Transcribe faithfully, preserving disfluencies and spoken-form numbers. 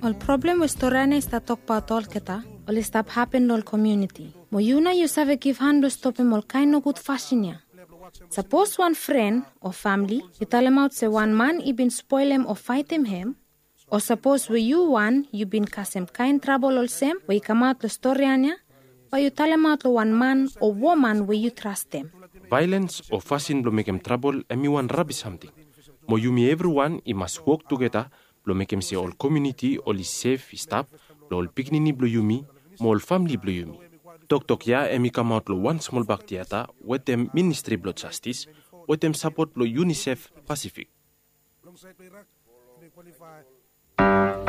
Ol problem with storane sta tok pa tol keta, ol stop happen nol community. Mo yuna you save give hand to stop him ol kind no good fashion. Suppose one friend or family, you tell him out say one man he been spoil him or fight him him, or suppose we you one, you been cause him kind trouble all same, we come out the story anya, or you tell him out to one man or woman where you trust them. Violence or fashion blow make him trouble and me one rubbish something. Mo you me everyone, he must work together, blow make him say all community, all is safe, stop, blow all picnini blow you me, mo all family blow you me. Tok tok ya emi come out lo one small back theater with them Ministry Blood Justice, with them support lo UNICEF Pacific.